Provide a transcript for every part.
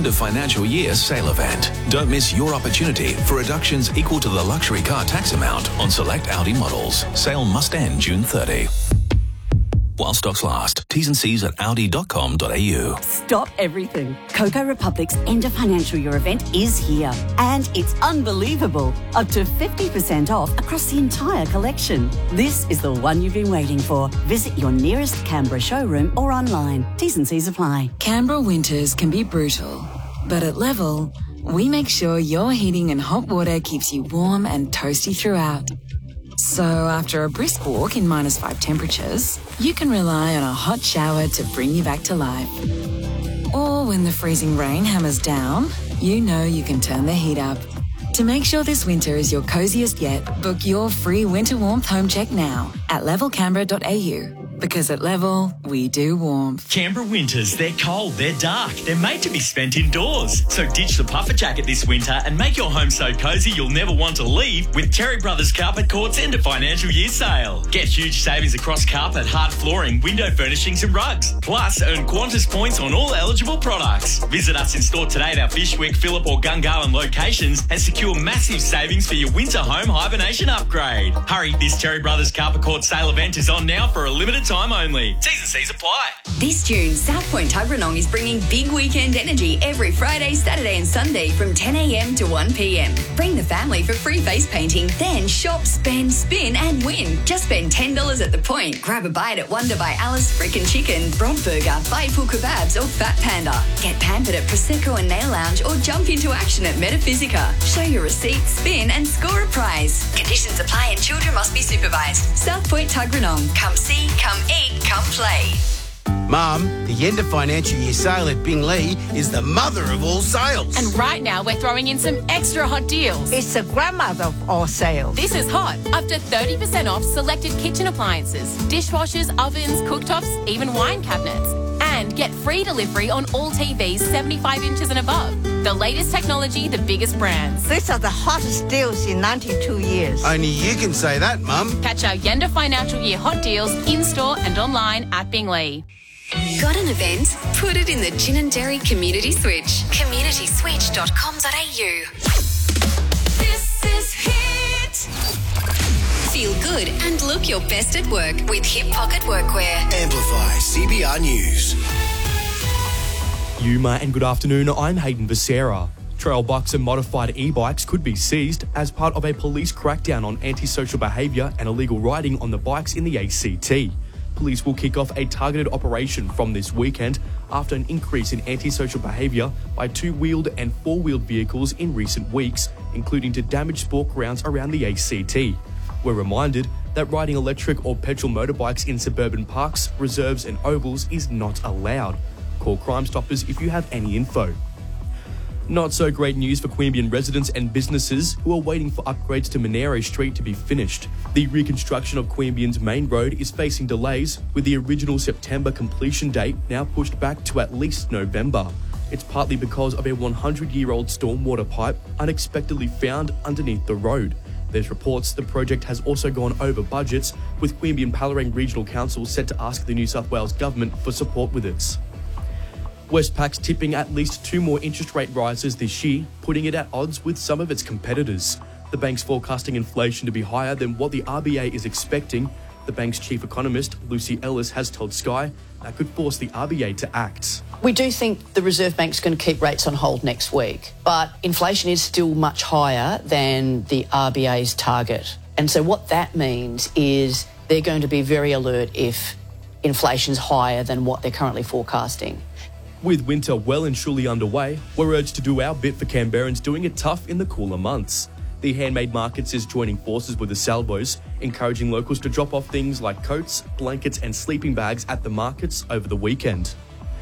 end of financial year sale event. Don't miss your opportunity for reductions equal to the luxury car tax amount on select Audi models. Sale must end June 30. While stocks last. T's and C's at audi.com.au. Stop everything. Coco Republic's end of financial year event is here. And it's unbelievable. Up to 50% off across the entire collection. This is the one you've been waiting for. Visit your nearest Canberra showroom or online. T's and C's apply. Canberra winters can be brutal. But at Level, we make sure your heating and hot water keeps you warm and toasty throughout. So after a brisk walk in -5 temperatures, you can rely on a hot shower to bring you back to life. Or when the freezing rain hammers down, you know you can turn the heat up. To make sure this winter is your coziest yet, book your free winter warmth home check now at levelcanberra.au. Because at Level, we do warmth. Canberra winters, they're cold, they're dark, they're made to be spent indoors. So ditch the puffer jacket this winter and make your home so cosy you'll never want to leave with Terry Brothers Carpet Court's end of financial year sale. Get huge savings across carpet, hard flooring, window furnishings and rugs. Plus, earn Qantas points on all eligible products. Visit us in store today at our Fishwick, Phillip or Gungahlin locations and secure massive savings for your winter home hibernation upgrade. Hurry, this Terry Brothers Carpet Court sale event is on now for a limited time only. T's and C's apply. This June, South Point Tuggeranong is bringing big weekend energy every Friday, Saturday and Sunday from 10 a.m. to 1 p.m. Bring the family for free face painting, then shop, spend, spin and win. Just spend $10 at the point. Grab a bite at Wonder by Alice, Frickin' Chicken, Bronx Burger, Biteful Kebabs or Fat Panda. Get pampered at Prosecco and Nail Lounge or jump into action at Metaphysica. Show your receipt, spin and score a prize. Conditions apply and children must be supervised. South Point Tuggeranong. Come see, come eat, come play. Mum, the end of financial year sale at Binglee is the mother of all sales. And right now we're throwing in some extra hot deals. It's the grandmother of all sales. This is hot. Up to 30% off selected kitchen appliances, dishwashers, ovens, cooktops, even wine cabinets. And get free delivery on all TVs 75 inches and above. The latest technology, the biggest brands. These are the hottest deals in 92 years. Only you can say that, Mum. Catch our Yenda financial year hot deals in-store and online at Binglee. Got an event? Put it in the Gin and Dairy Community Switch. communityswitch.com.au. This is Hit. Feel good and look your best at work with Hip Pocket Workwear. Amplify CBR News. Yuma and good afternoon, I'm Hayden Becerra. Trail bikes and modified e-bikes could be seized as part of a police crackdown on antisocial behaviour and illegal riding on the bikes in the ACT. Police will kick off a targeted operation from this weekend after an increase in antisocial behaviour by two-wheeled and four-wheeled vehicles in recent weeks, including to damage sport grounds around the ACT. We're reminded that riding electric or petrol motorbikes in suburban parks, reserves and ovals is not allowed. Call Crime Stoppers if you have any info. Not so great news for Queanbeyan residents and businesses who are waiting for upgrades to Monero Street to be finished. The reconstruction of Queanbeyan's main road is facing delays, with the original September completion date now pushed back to at least November. It's partly because of a 100-year-old stormwater pipe unexpectedly found underneath the road. There's reports the project has also gone over budgets, with Queanbeyan Pallarang Regional Council set to ask the New South Wales Government for support with it. Westpac's tipping at least 2 more interest rate rises this year, putting it at odds with some of its competitors. The bank's forecasting inflation to be higher than what the RBA is expecting. The bank's chief economist, Lucy Ellis, has told Sky that could force the RBA to act. We do think the Reserve Bank's going to keep rates on hold next week, but inflation is still much higher than the RBA's target. And so what that means is they're going to be very alert if inflation's higher than what they're currently forecasting. With winter well and truly underway, we're urged to do our bit for Canberrans doing it tough in the cooler months. The Handmade Markets is joining forces with the Salvos, encouraging locals to drop off things like coats, blankets and sleeping bags at the markets over the weekend.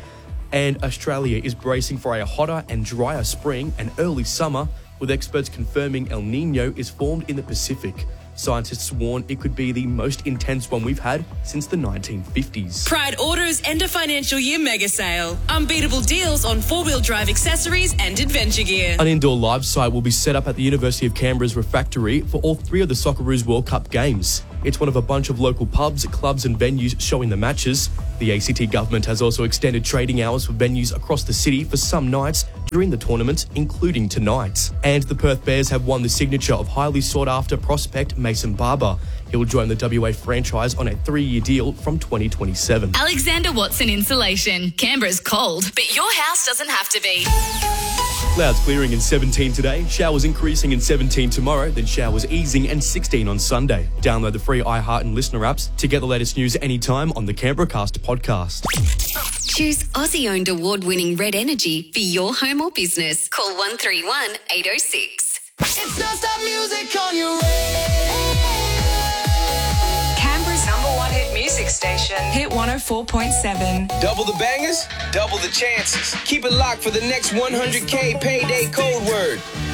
And Australia is bracing for a hotter and drier spring and early summer, with experts confirming El Niño is formed in the Pacific. Scientists warn it could be the most intense one we've had since the 1950s. Pride Auto's end of financial year mega sale. Unbeatable deals on four-wheel drive accessories and adventure gear. An indoor live site will be set up at the University of Canberra's refectory for all 3 of the Socceroos World Cup games. It's one of a bunch of local pubs, clubs and venues showing the matches. The ACT government has also extended trading hours for venues across the city for some nights during the tournament, including tonight. And the Perth Bears have won the signature of highly sought-after prospect Mason Barber. He'll join the WA franchise on a 3-year deal from 2027. Alexander Watson Insulation. Canberra's cold, but your house doesn't have to be. Clouds clearing in 17 today, showers increasing in 17 tomorrow, then showers easing and 16 on Sunday. Download the free iHeart and Listener apps to get the latest news anytime on the Canberracast podcast. Choose Aussie-owned award-winning Red Energy for your home or business. Call 131 806. It's non-stop music on your radio. Canberra's #1 hit music station. Hit 104.7. Double the bangers, double the chances. Keep it locked for the next 100K payday code word.